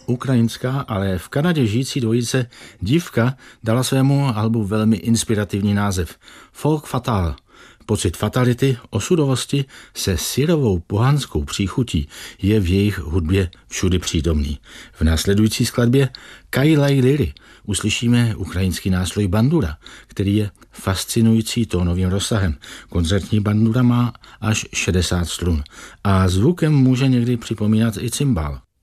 ukrajinská, ale v Kanadě žijící dvojice Dívka dala svému albu velmi inspirativní název Folk Fatal. Pocit fatality, osudovosti se syrovou pohanskou příchutí je v jejich hudbě všudy přítomný. V následující skladbě Kajlaj Liry uslyšíme ukrajinský nástroj bandura, který je fascinující tónovým rozsahem. Koncertní bandura má až 60 strun a zvukem může někdy připomínat i cymbál.